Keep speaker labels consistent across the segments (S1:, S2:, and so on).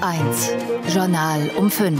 S1: 1 Journal um 5.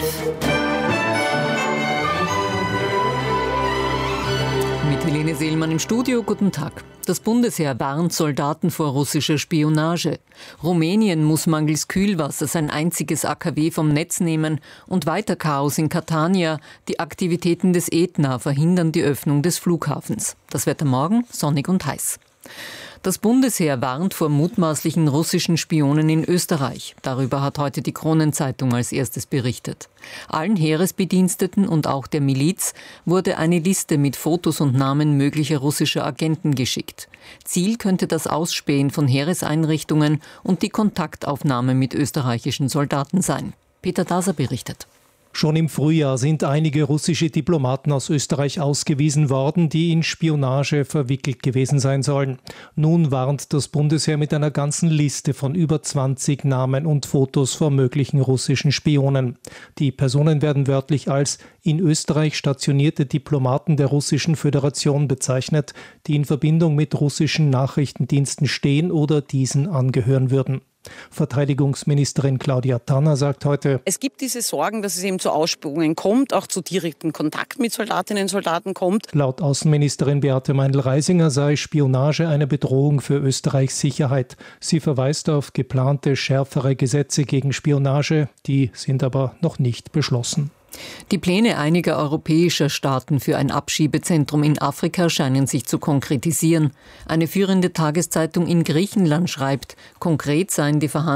S2: Mit Helene Seelmann im Studio, guten Tag. Das Bundesheer warnt Soldaten vor russischer Spionage. Rumänien muss mangels Kühlwasser sein einziges AKW vom Netz nehmen und weiter Chaos in Catania. Die Aktivitäten des Ätna verhindern die Öffnung des Flughafens. Das Wetter morgen sonnig und heiß. Das Bundesheer warnt vor mutmaßlichen russischen Spionen in Österreich. Darüber hat heute die Kronenzeitung als erstes berichtet. Allen Heeresbediensteten und auch der Miliz wurde eine Liste mit Fotos und Namen möglicher russischer Agenten geschickt. Ziel könnte das Ausspähen von Heereseinrichtungen und die Kontaktaufnahme mit österreichischen Soldaten sein. Peter Daser berichtet.
S3: Schon im Frühjahr sind einige russische Diplomaten aus Österreich ausgewiesen worden, die in Spionage verwickelt gewesen sein sollen. Nun warnt das Bundesheer mit einer ganzen Liste von über 20 Namen und Fotos vor möglichen russischen Spionen. Die Personen werden wörtlich als in Österreich stationierte Diplomaten der Russischen Föderation bezeichnet, die in Verbindung mit russischen Nachrichtendiensten stehen oder diesen angehören würden. Verteidigungsministerin Claudia Tanner sagt heute:
S4: Es gibt diese Sorgen, dass es eben zu Ausspähungen kommt, auch zu direkten Kontakt mit Soldatinnen und Soldaten kommt.
S3: Laut Außenministerin Beate Meindl-Reisinger sei Spionage eine Bedrohung für Österreichs Sicherheit. Sie verweist auf geplante schärfere Gesetze gegen Spionage, die sind aber noch nicht beschlossen.
S2: Die Pläne einiger europäischer Staaten für ein Abschiebezentrum in Afrika scheinen sich zu konkretisieren. Eine führende Tageszeitung in Griechenland schreibt, konkret seien die Verhandlungen